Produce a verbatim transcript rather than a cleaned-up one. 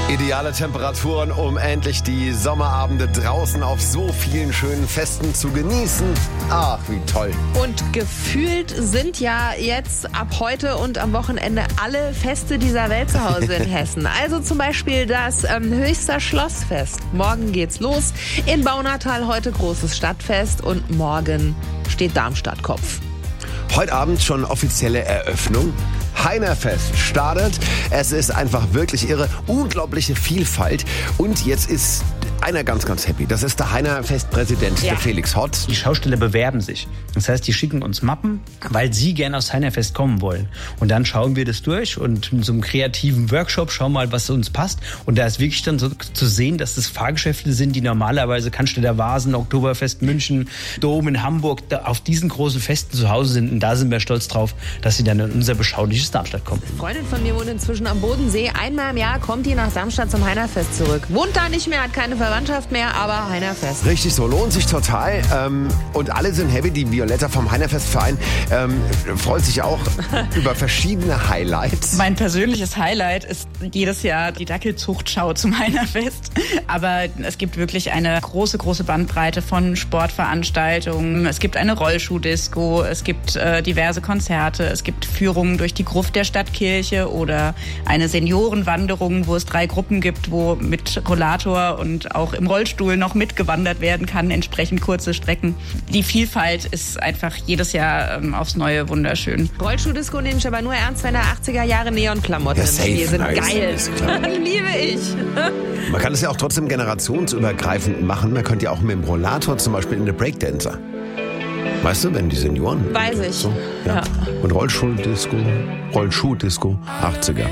Ideale Temperaturen, um endlich die Sommerabende draußen auf so vielen schönen Festen zu genießen. Ach, wie toll. Und gefühlt sind ja jetzt ab heute und am Wochenende alle Feste dieser Welt zu Hause in Hessen. Also zum Beispiel das ähm, Höchster Schlossfest. Morgen geht's los. In Baunatal heute großes Stadtfest und morgen steht Darmstadt Kopf. Heute Abend schon offizielle Eröffnung. Heinerfest startet. Es ist einfach wirklich irre. Unglaubliche Vielfalt. Und jetzt ist einer ganz, ganz happy. Das ist der Heinerfest-Präsident, ja. der Felix Hott. Die Schausteller bewerben sich. Das heißt, die schicken uns Mappen, weil sie gerne aufs Heinerfest kommen wollen. Und dann schauen wir das durch und in so einem kreativen Workshop schauen mal, was uns passt. Und da ist wirklich dann so zu sehen, dass das Fahrgeschäfte sind, die normalerweise Cannstatter Vasen, Oktoberfest München, Dom in Hamburg auf diesen großen Festen zu Hause sind. Und da sind wir stolz drauf, dass sie dann in unser beschauliches Darmstadt kommen. Eine Freundin von mir wohnt inzwischen am Bodensee. Einmal im Jahr kommt die nach Darmstadt zum Heinerfest zurück. Wohnt da nicht mehr, hat keine Verwandtschaft mehr, aber Heinerfest. Richtig so, lohnt sich total. Ähm, und alle sind happy. Die Violetta vom Heinerfestverein ähm, freut sich auch über verschiedene Highlights. Mein persönliches Highlight ist jedes Jahr die Dackelzuchtschau zum Heinerfest. Aber es gibt wirklich eine große, große Bandbreite von Sportveranstaltungen. Es gibt eine Rollschuhdisco, es gibt äh, diverse Konzerte, es gibt Führungen durch die Gruft der Stadtkirche oder eine Seniorenwanderung, wo es drei Gruppen gibt, wo mit Rollator und auch im Rollstuhl noch mitgewandert werden kann, entsprechend kurze Strecken. Die Vielfalt ist einfach jedes Jahr ähm, aufs Neue wunderschön. Rollschuhdisco nehme ich aber nur ernst, wenn da achtziger Jahre Neonklamotten ja, im Spiel sind. Nice. Geil. Die liebe ich. Man kann es ja auch trotzdem generationsübergreifend machen. Man könnte ja auch mit dem Rollator zum Beispiel in eine Breakdancer. Weißt du, wenn die Senioren... Weiß ich. So, ja. Ja. Und Rollschuhdisco, Rollschuhdisco, achtziger.